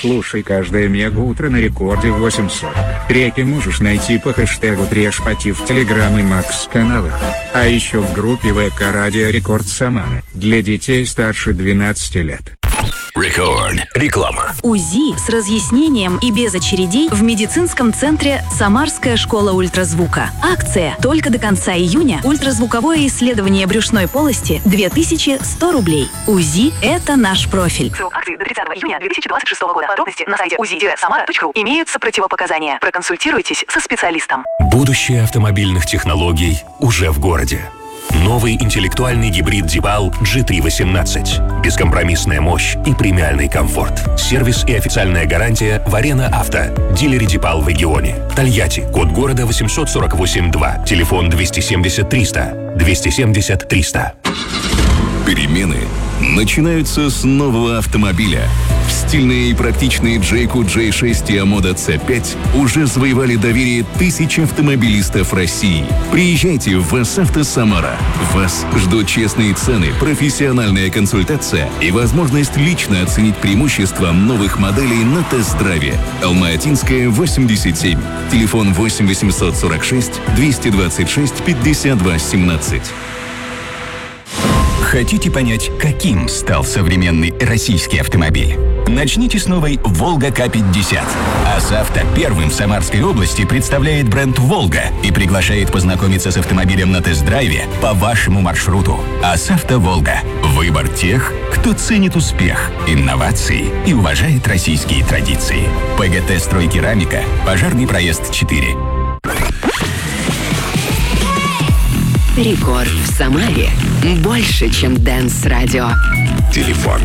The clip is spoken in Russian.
Слушай каждое мега-утро на рекорде 800. Треки можешь найти по хэштегу Трешпати в Телеграм и Макс-каналах. А еще в группе ВК Радио Рекорд Самара для детей старше 12 лет. Рекорд. Реклама. УЗИ с разъяснением и без очередей в медицинском центре «Самарская школа ультразвука». Акция только до конца июня. Ультразвуковое исследование брюшной полости 2100 рублей. УЗИ – это наш профиль. Срок акции до 30 июня 2026 года. Подробности на сайте uzi-samara.ru. Имеются противопоказания. Проконсультируйтесь со специалистом. Будущее автомобильных технологий уже в городе. Новый интеллектуальный гибрид Deepal GT18. Бескомпромиссная мощь и премиальный комфорт. Сервис и официальная гарантия в Арена Авто. Дилере Deepal в регионе. Тольятти. Код города 848-2. Телефон 270-300. 270-300. Перемены начинаются с нового автомобиля. Стильные и практичные Jayco J6 и Amoda C5 уже завоевали доверие тысяч автомобилистов России. Приезжайте в ВАЗ-Авто Самара. Вас ждут честные цены, профессиональная консультация и возможность лично оценить преимущества новых моделей на тест-драйве. Алма-Атинская, 87. Телефон 8 846 226 52 17. Хотите понять, каким стал современный российский автомобиль? Начните с новой «Волга К50». АсАвто первым в Самарской области представляет бренд «Волга» и приглашает познакомиться с автомобилем на тест-драйве по вашему маршруту. АсАвто «Волга». Выбор тех, кто ценит успех, инновации и уважает российские традиции. ПГТ «Стройкерамика», Пожарный проезд 4. Рекорд в Самаре. Больше, чем Dance Radio. Телефон